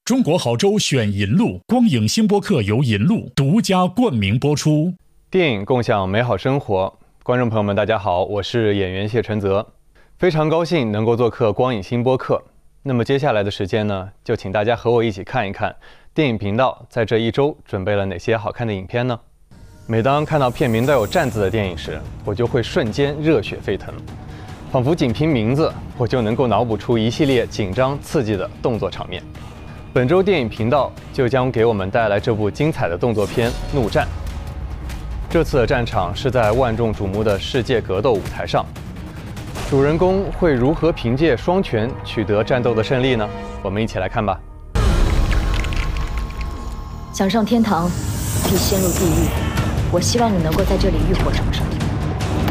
中国好州选银路，光影新播客由银路独家冠名播出。 电影共享美好生活，观众朋友们，大家好，我是演员谢承泽，非常高兴能够做客光影新播客。那么接下来的时间呢，就请大家和我一起看一看电影频道在这一周准备了哪些好看的影片呢？每当看到片名都有战字的电影时，我就会瞬间热血沸腾，仿佛仅凭名字我就能够脑补出一系列紧张刺激的动作场面。本周电影频道就将给我们带来这部精彩的动作片《怒战》。这次的战场是在万众瞩目的世界格斗舞台上，主人公会如何凭借双拳取得战斗的胜利呢？我们一起来看吧。 想上天堂，必先入地狱。我希望你能够在这里浴火重生。